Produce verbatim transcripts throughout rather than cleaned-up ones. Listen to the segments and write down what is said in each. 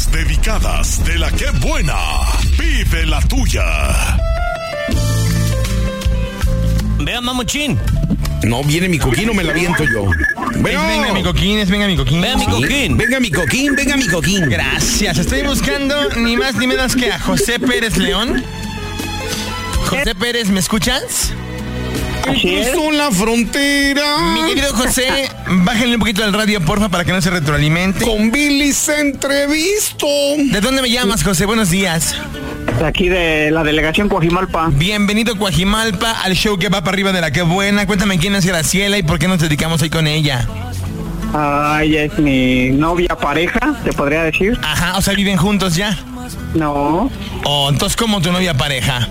Las dedicadas de la que buena. Vive la tuya. Vean, mamuchín. No, viene mi coquín o me la viento yo. Bueno. Venga mi coquín, es venga mi coquín. Venga mi coquín. Venga mi coquín, venga mi coquín. Gracias, estoy buscando ni más ni menos que a José Pérez León. José Pérez, ¿me escuchas? Cruzó la frontera. Mi querido José, bájenle un poquito al radio, porfa, para que no se retroalimente. Con Billy se entrevisto. ¿De dónde me llamas, José? Buenos días. De aquí de la delegación Coajimalpa. Bienvenido, Coajimalpa, al show que va para arriba de la que buena. Cuéntame quién es Graciela y por qué nos dedicamos hoy con ella. Ah, ella es mi novia pareja, te podría decir. Ajá, o sea, ¿viven juntos ya? No. Oh, entonces, ¿cómo tu novia pareja?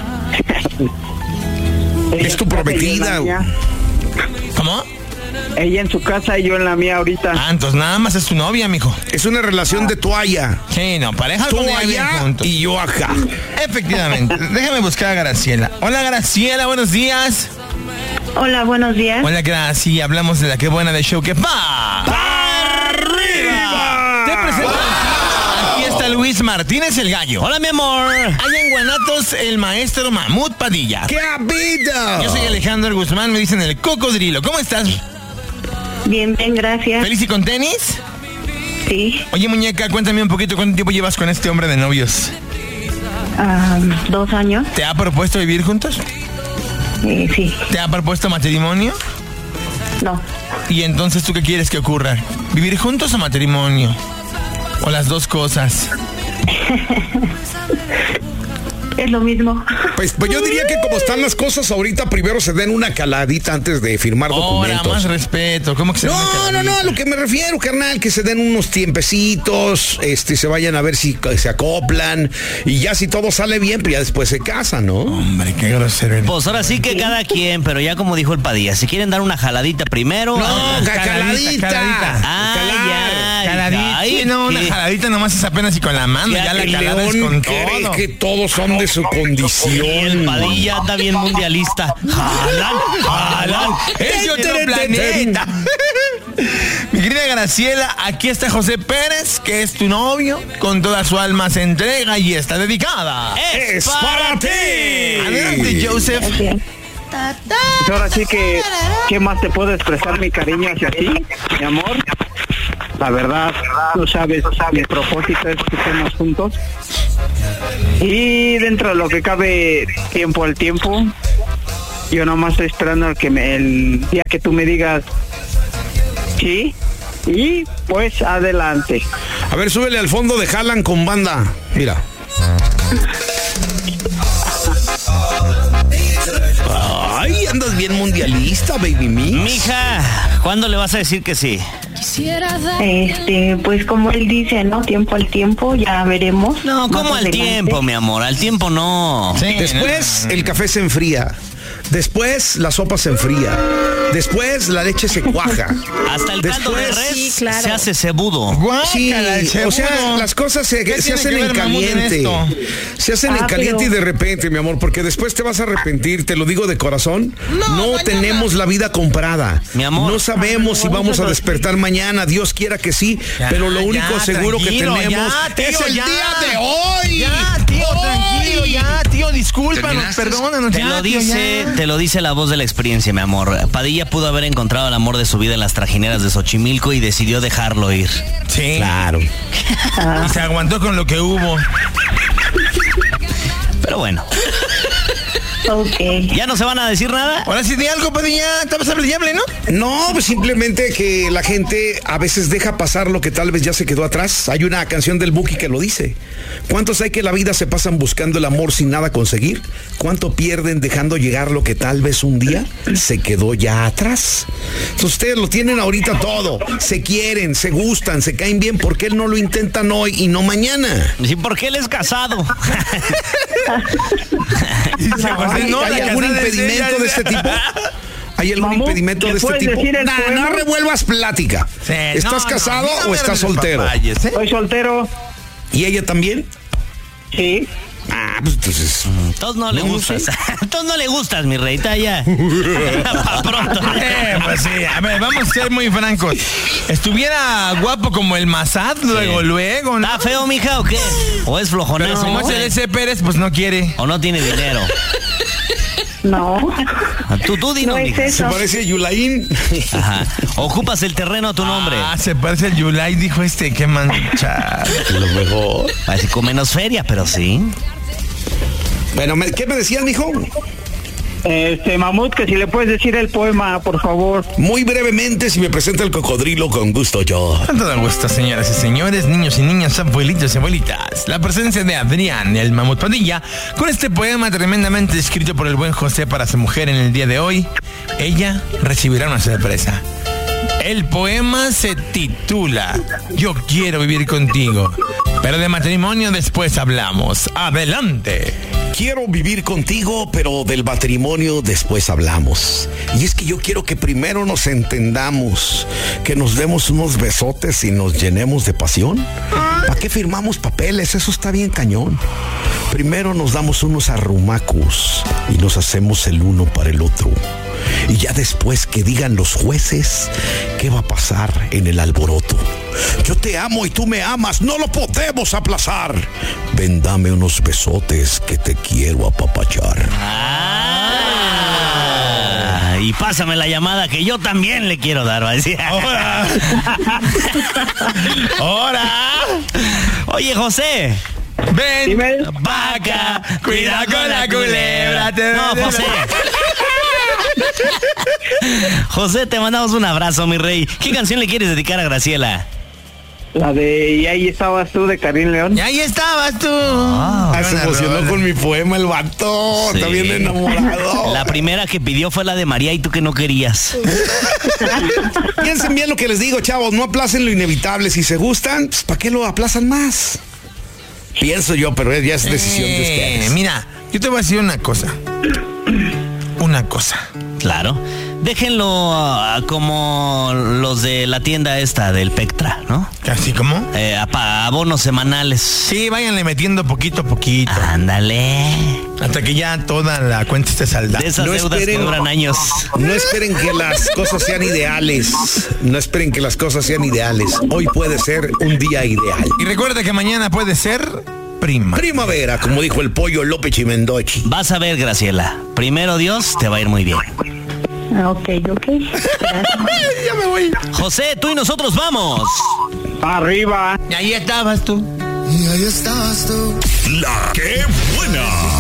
Es tu prometida. ¿Cómo? Ella en su casa y yo en la mía ahorita. Ah, entonces nada más es tu novia, mijo. Es una relación de toalla. Sí, no, pareja tú allá y yo acá. Efectivamente. Déjame buscar a Graciela. Hola, Graciela, buenos días. Hola, buenos días. Hola, Graciela. Hablamos de la que buena de show que va ¡para arriba! Te presento. Aquí está Luis Martínez, el gallo. Hola, mi amor. Allá en Guanatos, el maestro Mahmoud Padilla. ¡Qué vida! Yo soy Alejandro Guzmán, me dicen el cocodrilo. ¿Cómo estás? Bien, bien, gracias. ¿Feliz y con tenis? Sí. Oye, muñeca, cuéntame un poquito, ¿cuánto tiempo llevas con este hombre de novios? Um, dos años. ¿Te ha propuesto vivir juntos? Eh, sí. ¿Te ha propuesto matrimonio? No. ¿Y entonces tú qué quieres que ocurra? ¿Vivir juntos o matrimonio? ¿O las dos cosas? Es lo mismo. Pues, pues yo diría que como están las cosas ahorita, primero se den una caladita antes de firmar documentos. Ahora, más respeto. ¿Cómo que se No, no, no, a lo que me refiero, carnal, que se den unos tiempecitos, este, se vayan a ver si se acoplan, y ya si todo sale bien, pues ya después se casan, ¿no? Hombre, qué grosero. Pues ahora sí que cada quien, pero ya como dijo el Padilla, si quieren dar una jaladita primero. No, ah, ca- caladita. caladita. Ah, ya. Caladita. Ay, no, una ¿qué? jaladita nomás es apenas y con la mano, Ya, ya la El calada es León con cree todo. que todos son de su Y el condición. Padilla anda bien mundialista. Jalan, jalan. ¡Es otro planeta! Mi querida Graciela, aquí está José Pérez, que es tu novio, con toda su alma se entrega y está dedicada. ¡Es para ti! Adelante, Joseph. Okay. Pues ahora sí que, ¿qué más te puedo expresar mi cariño hacia ti, mi amor? La verdad, tú sabes, mi propósito es que estemos juntos. Y dentro de lo que cabe, tiempo al tiempo, yo nomás estoy esperando que me, el día que tú me digas sí, y pues adelante. A ver, súbele al fondo de Jalan con banda. Mira. Ay, andas bien mundialista, baby mix. Mija, ¿cuándo le vas a decir que sí? Este, pues como él dice, ¿no? Tiempo al tiempo, ya veremos. No, ¿cómo Más al adelante. tiempo, mi amor? Al tiempo no. Sí, Después no, no, no. el café se enfría. Después la sopa se enfría. Después la leche se cuaja. Hasta el caldo de Después, res sí, claro. se hace cebudo. Sí, Guácala, el o sea, segundo. las cosas se, ¿Qué se tiene hacen que en ver Mahmoud en caliente. esto? Se hacen Ah, en caliente pero- y de repente, mi amor, porque después te vas a arrepentir, te lo digo de corazón. No, No, mañana. tenemos la vida comprada. Mi amor. No sabemos si vamos a despertar mañana, Dios quiera que sí, Ya, pero lo ya, único seguro que tranquilo, tenemos ya, tío, es el ya. día de hoy. Ya, tío, Hoy. tranquilo, ya, tío, discúlpanos, ¿Terminaste? perdónanos, Te ya, lo tío, dice, ya. te lo dice la voz de la experiencia, mi amor. Padilla pudo haber encontrado el amor de su vida en las trajineras de Xochimilco y decidió dejarlo ir. Sí. Claro. Y se aguantó con lo que hubo. Pero bueno, Ok. ¿ya no se van a decir nada? Ahora sí di algo, Padilla. Estabas hablable, ¿no? No, pues simplemente que la gente a veces deja pasar lo que tal vez ya se quedó atrás. Hay una canción del Buki que lo dice. ¿Cuántos hay que la vida se pasan buscando el amor sin nada conseguir? ¿Cuánto pierden dejando llegar lo que tal vez un día se quedó ya atrás? Entonces, ustedes lo tienen ahorita todo. Se quieren, se gustan, se caen bien. ¿Por qué no lo intentan hoy y no mañana? Sí, porque él es casado. ¿Hay, No, hay la algún casada es impedimento ella. de este tipo? ¿Hay algún Mamú, impedimento ¿le de este puedes tipo? decir el Nah, poema? no revuelvas plática. Sí, ¿Estás no, no, casado no, no o me estás hables de soltero? papayes, ¿eh? ¿Soy soltero? ¿Y ella también? Sí. Ah, pues entonces. Todos no le No, no gustas. sé. Todos no le gustas, mi rey. Está ya. Pa' pronto. Eh, pues sí, a ver, vamos a ser muy francos. ¿Estuviera guapo como el Massad luego, luego, ¿no? ¿Está feo, mija, o qué? ¿O es flojonazo? Pero como es el S. Pérez, pues no quiere. ¿O no tiene dinero? No, Tú, tú dinos, no es mija. Se eso. parece a Yulaín. Ajá. Ocupas el terreno a tu nombre. Ah, se parece el Yulai, dijo este, qué mancha. Lo mejor. Así con menos feria, pero sí. Bueno, me- ¿qué me decías, mijo? Este, Mamut, que si le puedes decir el poema, por favor. Muy brevemente, si me presenta el cocodrilo, con gusto yo. Con todo gusto, señoras y señores, niños y niñas, abuelitos y abuelitas. La presencia de Adrián, el Mamut Padilla, con este poema tremendamente escrito por el buen José para su mujer en el día de hoy. Ella recibirá una sorpresa. El poema se titula Yo quiero vivir contigo, pero de matrimonio después hablamos. Adelante. Quiero vivir contigo, pero del matrimonio después hablamos. Y es que yo quiero que primero nos entendamos, que nos demos unos besotes y nos llenemos de pasión. ¿Para qué firmamos papeles? Eso está bien cañón. Primero nos damos unos arrumacos y nos hacemos el uno para el otro. Y ya después que digan los jueces qué va a pasar en el alboroto. Yo te amo y tú me amas, no lo podemos aplazar. Ven, dame unos besotes que te quiero apapachar. Ah, y pásame la llamada que yo también le quiero dar, va a decir. Ahora. Ahora. Oye, José. Ven, Dime. vaca, cuida con la culebra. Te- No, José. José, te mandamos un abrazo, mi rey. ¿Qué canción le quieres dedicar a Graciela? La de Y ahí estabas tú, de Karim León. Y ahí estabas tú. Ah, se Buena emocionó rola. con mi poema el vato. Está Sí. bien enamorado. La primera que pidió fue la de María y tú que no querías. Piensen bien lo que les digo, chavos. No aplacen lo inevitable. Si se gustan, pues, ¿para qué lo aplazan más? Pienso yo, pero ya es decisión de Eh, ustedes. Mira, yo te voy a decir una cosa. Una cosa. Claro. Déjenlo ah, como los de la tienda esta del Pectra, ¿no? ¿Así como? Eh, apa- abonos semanales. Sí, váyanle metiendo poquito a poquito. Ándale. Hasta que ya toda la cuenta esté saldada. De esas No deudas esperen. que duran años. No esperen que las cosas sean ideales. No esperen que las cosas sean ideales. Hoy puede ser un día ideal. Y recuerda que mañana puede ser prima. Primavera, como dijo el pollo López Chimendochi. Vas a ver, Graciela. Primero Dios, te va a ir muy bien. Ah, ok, ok. Ya me voy. José, tú y nosotros vamos. Arriba. Y ahí estabas tú. La que buena.